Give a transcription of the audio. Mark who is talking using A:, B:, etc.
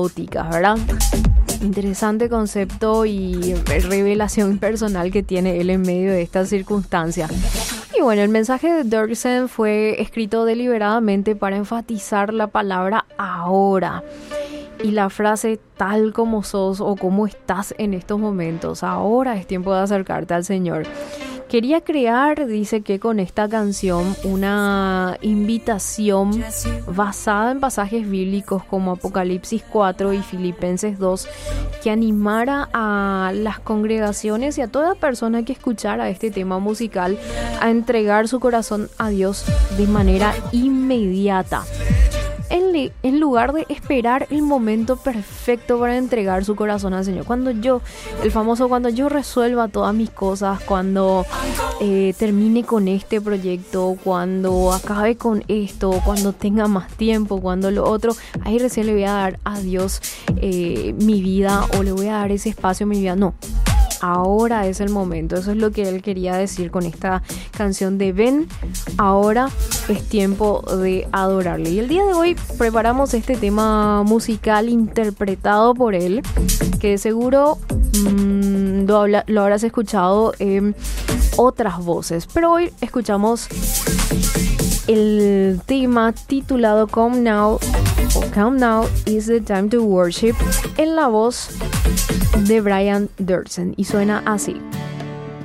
A: caóticas, ¿verdad? Interesante concepto y revelación personal que tiene él en medio de esta circunstancia. Y bueno, el mensaje de Dirksen fue escrito deliberadamente para enfatizar la palabra ahora y la frase tal como sos o como estás en estos momentos. Ahora es tiempo de acercarte al Señor. Quería crear, dice que con esta canción, una invitación basada en pasajes bíblicos como Apocalipsis 4 y Filipenses 2, que animara a las congregaciones y a toda persona que escuchara este tema musical a entregar su corazón a Dios de manera inmediata. En lugar de esperar el momento perfecto para entregar su corazón al Señor. Cuando yo resuelva todas mis cosas, cuando termine con este proyecto, cuando acabe con esto, cuando tenga más tiempo, cuando lo otro, ahí recién le voy a dar a Dios mi vida, o le voy a dar ese espacio en mi vida. No. Ahora es el momento. Eso es lo que él quería decir con esta canción de Ven, ahora es tiempo de adorarle. Y el día de hoy preparamos este tema musical interpretado por él, que de seguro lo habrás escuchado en otras voces, pero hoy escuchamos el tema titulado Come Now is the Time to Worship en la voz de Brian Dirksen, y suena así.